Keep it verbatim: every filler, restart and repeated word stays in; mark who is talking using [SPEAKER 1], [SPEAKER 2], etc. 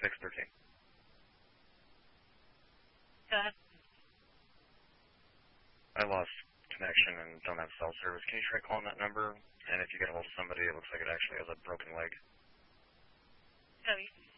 [SPEAKER 1] six one three.
[SPEAKER 2] Go ahead.
[SPEAKER 1] I lost connection and don't have cell service. Can you try calling that number? And if you get a hold of somebody, it looks like it actually has a broken leg.
[SPEAKER 2] So